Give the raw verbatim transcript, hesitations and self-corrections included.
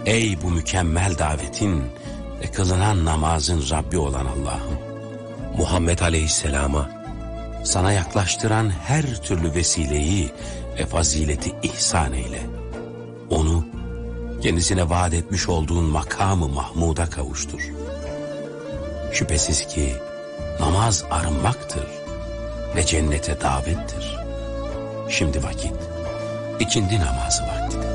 Ey bu mükemmel davetin ve kılınan namazın Rabbi olan Allah'ım, Muhammed Aleyhisselam'a sana yaklaştıran her türlü vesileyi ve fazileti ihsan eyle. Onu kendisine vaat etmiş olduğun makamı Mahmud'a kavuştur. Şüphesiz ki namaz arınmaktır ve cennete davettir. Şimdi vakit ikindi namazı vaktidir.